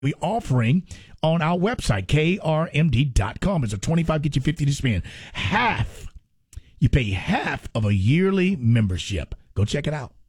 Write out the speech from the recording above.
we offering on our website, krmd.com. It's a 25, get you 50 to spend. You pay half of a yearly membership. Go check it out.